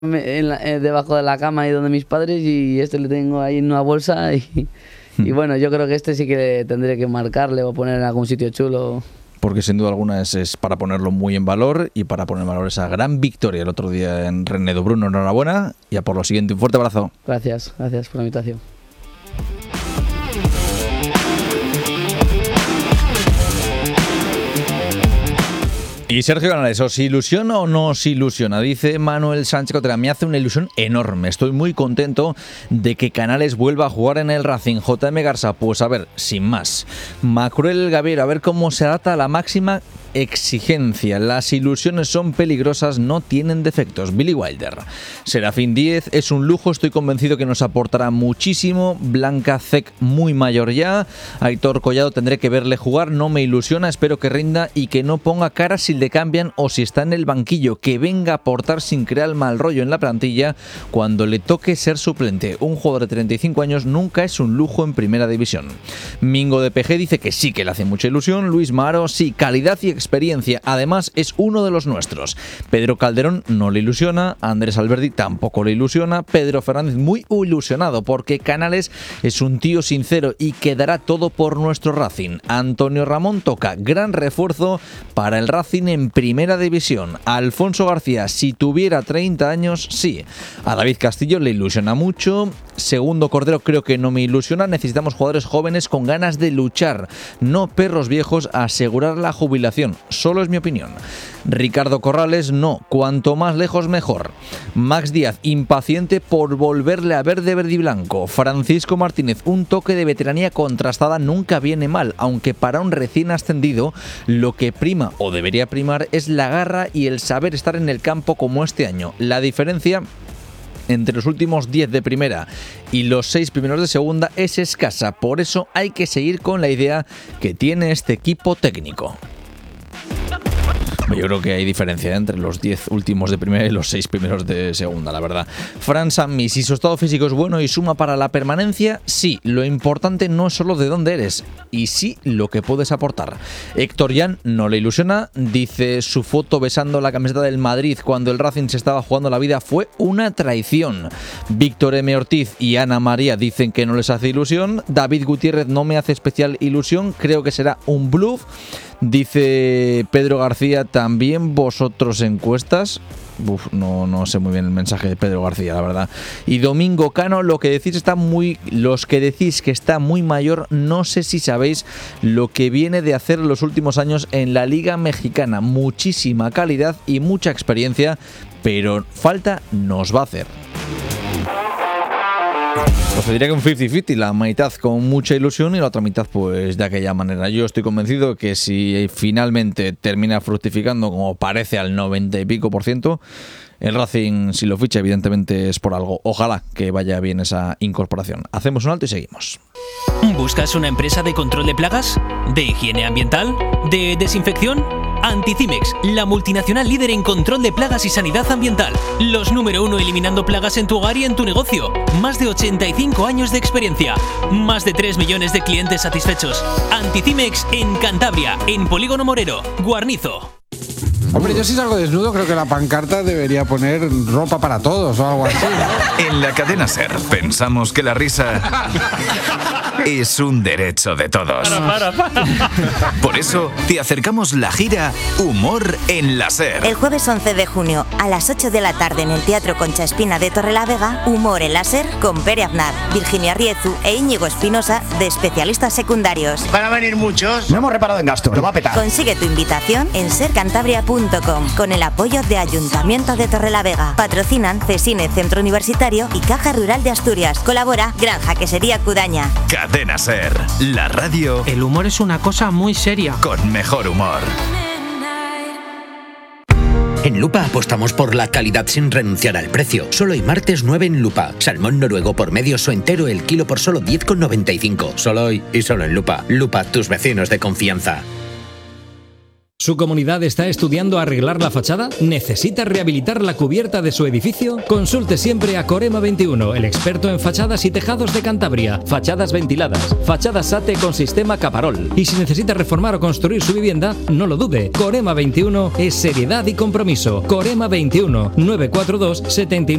debajo de la cama ahí donde mis padres, y este le tengo ahí en una bolsa y bueno, yo creo que este sí que tendré que marcarle o poner en algún sitio chulo. Porque sin duda alguna es para ponerlo muy en valor y para poner en valor esa gran victoria el otro día en Renedo. Bruno, enhorabuena y a por lo siguiente. Un fuerte abrazo. Gracias por la invitación. Y Sergio Canales, ¿os ilusiona o no os ilusiona? Dice Manuel Sánchez Cotera, me hace una ilusión enorme. Estoy muy contento de que Canales vuelva a jugar en el Racing. JM Garza, pues a ver, sin más. Macruel Gaviero, a ver cómo se adapta a la máxima exigencia. Las ilusiones son peligrosas, no tienen defectos. Billy Wilder. Serafín Díez, es un lujo, estoy convencido que nos aportará muchísimo. Blanca Zec, muy mayor ya. Aitor Collado, tendré que verle jugar, no me ilusiona, espero que rinda y que no ponga cara si le cambian o si está en el banquillo, que venga a aportar sin crear mal rollo en la plantilla cuando le toque ser suplente. Un jugador de 35 años nunca es un lujo en primera división. Mingo de PG dice que sí que le hace mucha ilusión. Luis Maro, sí, calidad y experiencia, además es uno de los nuestros. Pedro Calderón no le ilusiona, Andrés Alberdi tampoco le ilusiona, Pedro Fernández muy ilusionado porque Canales es un tío sincero y quedará todo por nuestro Racing. Antonio Ramón toca, gran refuerzo para el Racing en primera división. Alfonso García, si tuviera 30 años, sí. A David Castillo le ilusiona mucho. Segundo Cordero, creo que no me ilusiona, necesitamos jugadores jóvenes con ganas de luchar, no perros viejos a asegurar la jubilación. Solo es mi opinión. Ricardo Corrales, no, cuanto más lejos mejor. Max Díaz, impaciente por volverle a ver de verde y blanco. Francisco Martínez, un toque de veteranía contrastada nunca viene mal, aunque para un recién ascendido lo que prima o debería primar es la garra y el saber estar en el campo como este año. La diferencia entre los últimos 10 de primera y los 6 primeros de segunda es escasa, por eso hay que seguir con la idea que tiene este equipo técnico. Yo creo que hay diferencia entre los 10 últimos de primera y los 6 primeros de segunda, la verdad. Fran Sammi, si su estado físico es bueno y suma para la permanencia, sí, lo importante no es solo de dónde eres, y sí lo que puedes aportar. Héctor Jan no le ilusiona, dice su foto besando la camiseta del Madrid cuando el Racing se estaba jugando la vida fue una traición. Víctor M. Ortiz y Ana María dicen que no les hace ilusión. David Gutiérrez, no me hace especial ilusión, creo que será un bluff. Dice Pedro García, también vosotros encuestas. No sé muy bien el mensaje de Pedro García, la verdad. Y Domingo Cano, los que decís que está muy mayor, no sé si sabéis lo que viene de hacer en los últimos años en la Liga Mexicana. Muchísima calidad y mucha experiencia, pero falta nos va a hacer. Pues diría que un 50-50, la mitad con mucha ilusión y la otra mitad pues de aquella manera. Yo estoy convencido que si finalmente termina fructificando como parece al 90 y pico %, el Racing, si lo ficha, evidentemente es por algo. Ojalá que vaya bien esa incorporación. Hacemos un alto y seguimos. ¿Buscas una empresa de control de plagas? ¿De higiene ambiental? ¿De desinfección? Anticimex, la multinacional líder en control de plagas y sanidad ambiental. Los número 1 eliminando plagas en tu hogar y en tu negocio. Más de 85 años de experiencia. Más de 3 millones de clientes satisfechos. Anticimex en Cantabria, en Polígono Morero, Guarnizo. Hombre, yo si salgo desnudo creo que la pancarta debería poner ropa para todos o algo así, ¿no? En la cadena SER pensamos que la risa es un derecho de todos. Para. Por eso te acercamos la gira Humor en la SER. El jueves 11 de junio a las 8 de la tarde en el Teatro Concha Espina de Torrelavega, Humor en la SER con Pere Aznar, Virginia Riezu e Íñigo Espinosa de especialistas secundarios. Van a venir muchos. No hemos reparado en gasto, lo va a petar. Consigue tu invitación en sercantabria.com con el apoyo de Ayuntamiento de Torrelavega. Patrocinan Cesine Centro Universitario y Caja Rural de Asturias. Colabora Granja Quesería Cudaña. Cadena SER, la radio. El humor es una cosa muy seria. Con mejor humor. En Lupa apostamos por la calidad sin renunciar al precio. Solo hoy martes 9 en Lupa. Salmón noruego por medio o entero el kilo por solo 10,95. Solo hoy y solo en Lupa. Lupa, tus vecinos de confianza. ¿Su comunidad está estudiando arreglar la fachada? ¿Necesita rehabilitar la cubierta de su edificio? Consulte siempre a Corema 21, el experto en fachadas y tejados de Cantabria. Fachadas ventiladas, fachadas SATE con sistema Caparol. Y si necesita reformar o construir su vivienda, no lo dude. Corema 21 es seriedad y compromiso. Corema 21 942 79